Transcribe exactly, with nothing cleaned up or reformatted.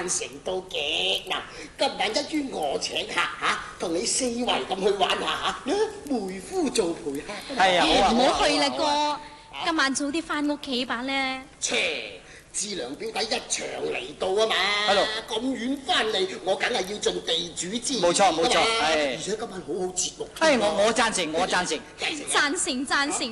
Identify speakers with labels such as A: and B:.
A: 贊成到嘅。嗱，今晚一於我請客嚇，同你四圍咁去玩下嚇，妹夫做陪客。
B: 係啊，好啊，
C: 唔好去啦哥，今晚早啲翻屋企吧咧。
A: 切！志良表弟一場嚟到啊嘛，
B: 喺度
A: 咁遠翻嚟，我梗係要盡地主之誼
B: 冇錯冇錯
A: 㗎嘛
B: 係
A: 而且今晚好好節目。
B: 誒，我我贊成，我贊成。
C: 贊成贊成。